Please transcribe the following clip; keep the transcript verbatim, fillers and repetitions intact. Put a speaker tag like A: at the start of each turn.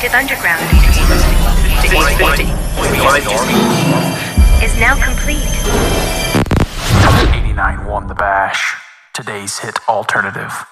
A: Alternative Underground is now complete.
B: eighty-nine won the bash. Today's hit alternative.